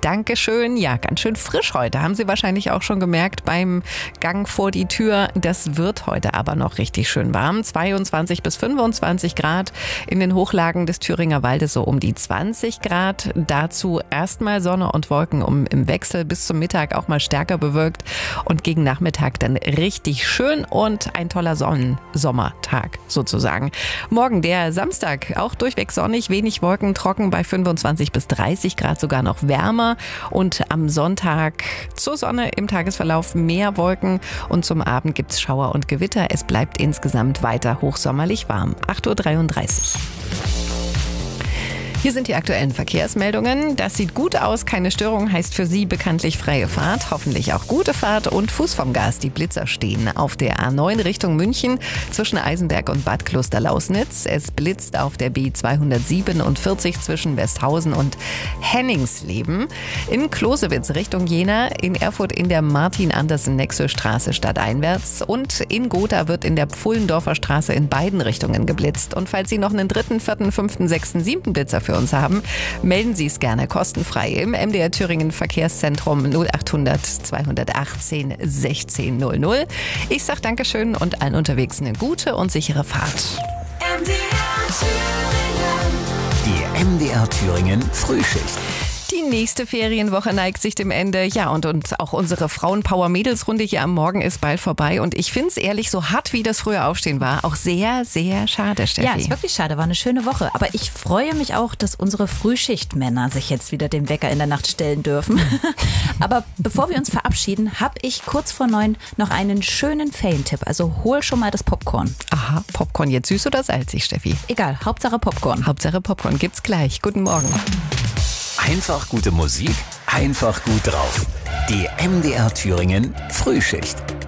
Dankeschön. Ja, ganz schön frisch heute. Haben Sie wahrscheinlich auch schon gemerkt beim Gang vor die Tür. Das wird heute aber noch richtig schön warm. 22 bis 25 Grad. In den Hochlagen des Thüringer Waldes so um die 20 Grad. Dazu erstmal Sonne und Wolken im Wechsel, bis zum Mittag auch mal stärker bewölkt. Und gegen Nachmittag dann richtig schön und ein toller Sommertag sozusagen. Morgen der Samstag, auch durchweg sonnig, wenig Wolken, trocken bei 25 bis 30 Grad, sogar noch wärmer. Und am Sonntag zur Sonne im Tagesverlauf mehr Wolken und zum Abend gibt's Schauer und Gewitter. Es bleibt insgesamt weiter hochsommerlich warm. 8:33 Uhr. Hier sind die aktuellen Verkehrsmeldungen. Das sieht gut aus. Keine Störung heißt für Sie bekanntlich freie Fahrt. Hoffentlich auch gute Fahrt und Fuß vom Gas. Die Blitzer stehen auf der A9 Richtung München zwischen Eisenberg und Bad Klosterlausnitz. Es blitzt auf der B247 zwischen Westhausen und Henningsleben. In Closewitz Richtung Jena. In Erfurt in der Martin-Andersen-Nexö-Straße stadteinwärts. Und in Gotha wird in der Pfullendorfer Straße in beiden Richtungen geblitzt. Und falls Sie noch einen 3., 4., 5., 6., 7. Blitzer für uns haben, melden Sie es gerne kostenfrei im MDR Thüringen Verkehrszentrum 0800 218 1600. Ich sag Dankeschön und allen unterwegs eine gute und sichere Fahrt. Die MDR Thüringen Frühschicht. Die nächste Ferienwoche neigt sich dem Ende. Ja, und auch unsere Frauen-Power-Mädels-Runde hier am Morgen ist bald vorbei. Und ich finde es ehrlich, so hart wie das frühe Aufstehen war, auch sehr, sehr schade, Steffi. Ja, ist wirklich schade. War eine schöne Woche. Aber ich freue mich auch, dass unsere Frühschichtmänner sich jetzt wieder dem Wecker in der Nacht stellen dürfen. Aber bevor wir uns verabschieden, habe ich kurz vor 9 noch einen schönen Ferientipp. Also hol schon mal das Popcorn. Aha, Popcorn jetzt süß oder salzig, Steffi? Egal, Hauptsache Popcorn. Hauptsache Popcorn gibt's gleich. Guten Morgen. Einfach gute Musik, einfach gut drauf. Die MDR Thüringen Frühschicht.